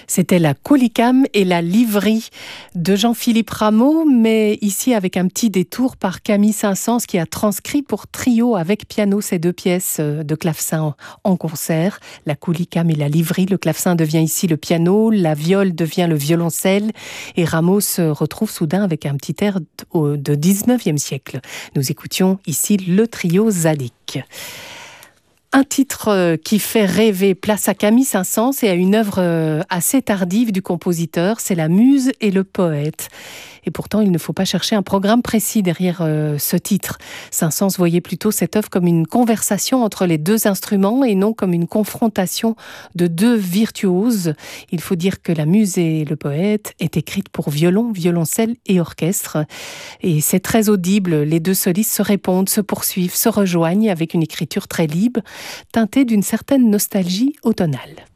C'était la Coulicam et la Livry de Jean-Philippe Rameau, mais ici avec un petit détour par Camille Saint-Saëns qui a transcrit pour trio avec piano ces deux pièces de clavecin en concert. La Coulicam et la Livry, le clavecin devient ici le piano, la viole devient le violoncelle et Rameau se retrouve soudain avec un petit air de 19e siècle. Nous écoutions ici le trio Zadig. Un titre qui fait rêver, place à Camille Saint-Saëns et à une œuvre assez tardive du compositeur, c'est La Muse et le poète. Et pourtant, il ne faut pas chercher un programme précis derrière ce titre. Saint-Saëns voyait plutôt cette œuvre comme une conversation entre les deux instruments et non comme une confrontation de deux virtuoses. Il faut dire que La Muse et le poète est écrite pour violon, violoncelle et orchestre. Et c'est très audible, les deux solistes se répondent, se poursuivent, se rejoignent avec une écriture très libre, teintée d'une certaine nostalgie automnale.